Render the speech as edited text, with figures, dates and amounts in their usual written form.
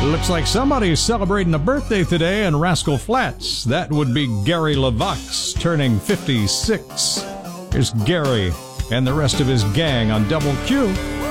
Looks like somebody's celebrating a birthday today in Rascal Flats. That would be Gary LaVox, turning 56. Here's Gary and the rest of his gang on Double Q.